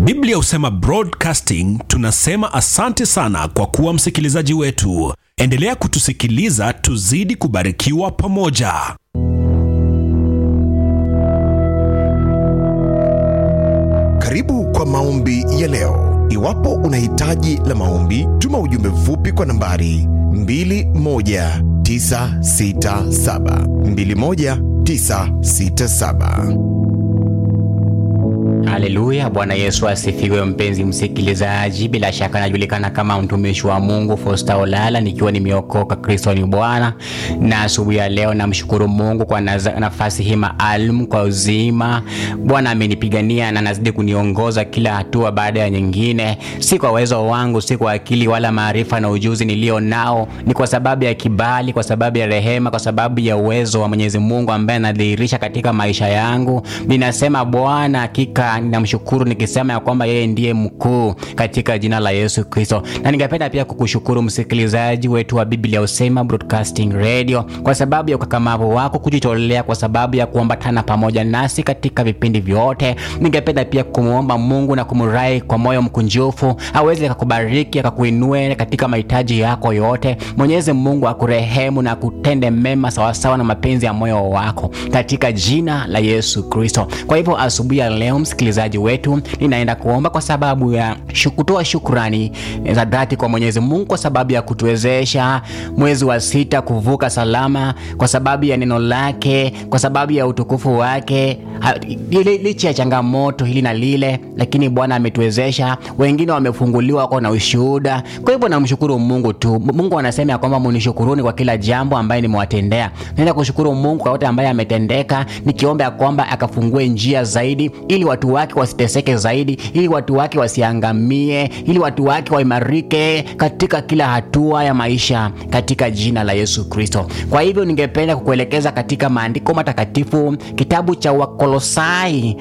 Biblia husema Broadcasting tunasema asante sana kwa kuwa msikilizaji wetu. Endelea kutusikiliza tuzidi kubarikiwa pamoja. Karibu kwa maombi ya leo. Iwapo una hitaji la maombi, tuma ujumbe mfupi kwa nambari 21967 21967. Haleluya, Bwana Yesu asifiwe. Mpenzi msikilizaji, bila shaka najulikana kama mtumishi wa Mungu Foster Olala, nikiwa nimeokoka, Kristo ni Bwana. Na asubuhi ya leo namshukuru Mungu kwa nafasi hii maalum kwa uzima. Bwana amenipigania na anazidi kuniongoza kila hatua baada ya nyingine. Si kwa uwezo wangu, si kwa akili wala maarifa na ujuzi nilio nao, ni kwa sababu ya kibali, kwa sababu ya rehema, kwa sababu ya uwezo wa Mwenyezi Mungu ambaye anadhihirisha katika maisha yangu. Ninasema Bwana, hakika ninamshukuru nikisema ya kwamba yeye ndiye mkuu katika jina la Yesu Kristo. Na ningependa pia kukushukuru msikilizaji wetu wa Biblia Husema Broadcasting Radio kwa sababu ya ukakamavu wako, kujitolea, kwa sababu ya kuambatana pamoja nasi katika vipindi vyote. Ningependa pia kumuomba Mungu na kumrai kwa moyo mkunjufu aweze kukubariki, akakuinue katika mahitaji yako yote. Mwenyezi Mungu akurehemu na kutende mema sawa sawa na mapenzi ya moyo wako katika jina la Yesu Kristo. Kwa hivyo asubuhi ya leo msikilizaji wetu, ninaenda kuomba kwa sababu ya kutoa shukrani za dhati kwa Mwenyezi Mungu kwa sababu ya kutuwezesha mwezi wa 6 kuvuka salama, kwa sababu ya neno lake, kwa sababu ya utukufu wake. Licha ya changamoto hili na lile, lakini Bwana ametuwezesha. Wengine wamefunguliwa kwa na ushuhuda. Kwa hivyo namshukuru Mungu tu. Mungu anasema kwamba mnishukuruni kwa kila jambo ambaye nimewatendea. Naenda kushukuru Mungu kwa yote ambaye ametendeka, nikiomba kwamba akafungue njia zaidi ili watu wake wasiteseke zaidi, ili watu wake wasiangamie, ili watu wake waimarike katika kila hatua ya maisha katika jina la Yesu Kristo. Kwa hivyo ningependa kukuelekeza katika maandiko matakatifu, kitabu cha Wakolosai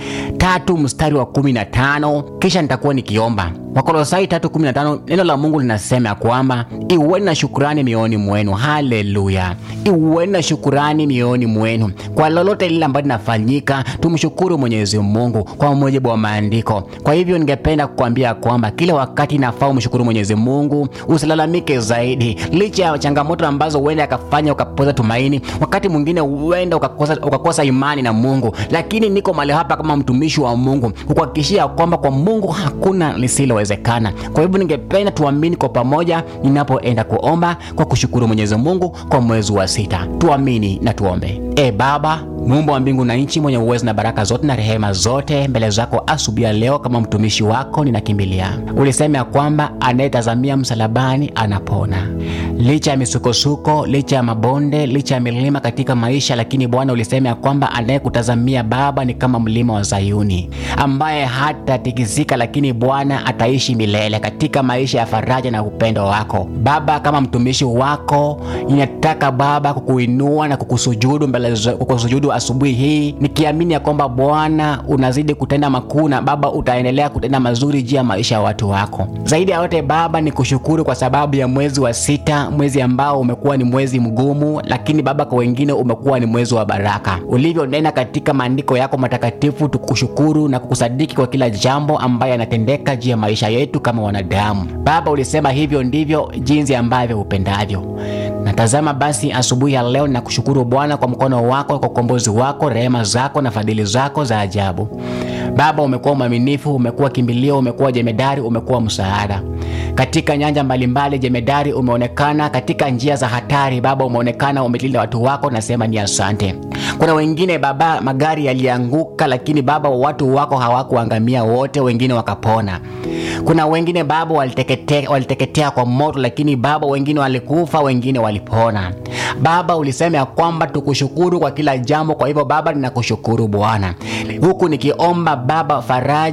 3:15, kisha nitakuwa nikiomba. Wakolosai 3:15, neno la Mungu linasema kwamba iweni na shukrani mioyoni mwenu. Haleluya. Iweni na shukrani mioyoni mwenu kwa lolote lile ambalo linafanyika. Tumshukuru Mwenyezi Mungu kwa mujibu wa maandiko. Kwa hivyo ningependa kukuambia kwamba kila wakati inafaa umshukuru Mwenyezi Mungu, usilalamike zaidi. Licha ya changamoto ambazo huenda akafanya ukapoza tumaini, wakati mwingine huenda ukakosa imani na Mungu, lakini niko mahali hapa kama mtumishi wa Mungu kukuhakikishia kwamba kwa Mungu hakuna lisilowezekana. Kwa hivyo ningependa tuamini kwa pamoja ninapoenda kuomba kwa kushukuru Mwenyezi Mungu kwa mwezi wa 6. Tuamini na tuombe. Baba, Muumba wa mbingu na nchi, mwenye uwezo na baraka zote na rehema zote, mbele zako asubuhi ya leo kama mtumishi wako ninakimbilia. Ulisema kwamba anayetazamia msalabani anapona. Licha ya misukosuko, licha ya mabonde, licha ya milima katika maisha, lakini Bwana ulisema kwamba anayekutazamia Baba ni kama mlima wa Zayuni ambaye hatatikisika, lakini Bwana ataishi milele katika maisha ya faraja na upendo wako. Baba, kama mtumishi wako ninataka Baba kukuinua na kukusujudu kukusujudu asubuhi hii, nikiamini ya kwamba Bwana unazidi kutenda makuu na Baba utaendelea kutenda mazuri juu ya maisha ya watu wako. Zaidi ya yote Baba, nikushukuru kwa sababu ya mwezi wa 6, mwezi ambao umekuwa ni mwezi mgumu, lakini Baba kwa wengine umekuwa ni mwezi wa baraka. Ulivyonena katika maandiko yako matakatifu, tukushukuru na kukusadiki kwa kila jambo ambaye yanatendeka juu ya maisha yetu kama wanadamu. Baba, ulisema hivyo ndivyo jinsi ambavyo upendavyo. Natazama basi asubuhi ya leo na kushukuru Bwana kwa mkono wako, kwa ukombozi wako, rehema zako na fadhili zako za ajabu. Baba, umekuwa mwaminifu, umekuwa kimbilio, umekuwa jemedari, umekuwa msaada. Katika nyanja mbalimbali jemedari umeonekana, katika njia za hatari Baba umeonekana, umelinda watu wako, nasema ni asante. Kuna wengine Baba magari yalianguka, lakini Baba watu wako hawakuangamia wote, wengine wakapona. Kuna wengine Baba waliteketea kwa moto, lakini Baba wengine walikufa, wengine walipona. Baba ulisema kwamba tukushukuru kwa kila jambo, kwa hivyo Baba ninakushukuru Bwana. Huku nikiomba Baba faraja